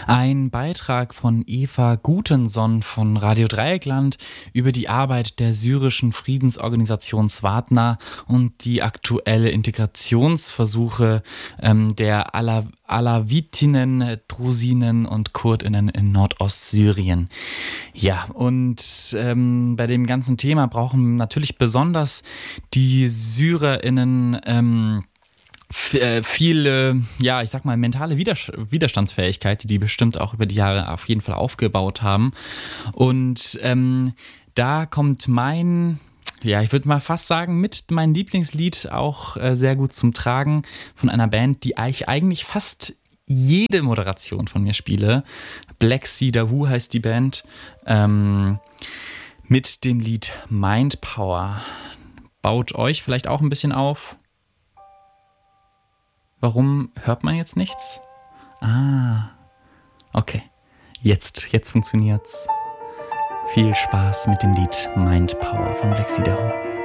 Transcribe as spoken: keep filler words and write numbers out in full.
Ein Beitrag von Eva Gutenson von Radio Dreieckland über die Arbeit der syrischen Friedensorganisation Swatna und die aktuelle Integrationsversuche ähm, der Ala- Alawitinnen, Drusinen und Kurdinnen in Nordostsyrien. Ja, und ähm, bei dem ganzen Thema brauchen natürlich besonders die SyrerInnen ähm, viele, ja, ich sag mal, mentale Widerstandsfähigkeit, die die bestimmt auch über die Jahre auf jeden Fall aufgebaut haben. Und ähm, da kommt mein, ja, ich würde mal fast sagen, mit mein Lieblingslied auch äh, sehr gut zum Tragen von einer Band, die ich eigentlich fast jede Moderation von mir spiele. Black Sea Dahu heißt die Band. Ähm, mit dem Lied Mind Power. Baut euch vielleicht auch ein bisschen auf. Warum hört man jetzt nichts? Ah, okay. Jetzt, jetzt funktioniert's. Viel Spaß mit dem Lied Mind Power von Black Sea Dahu.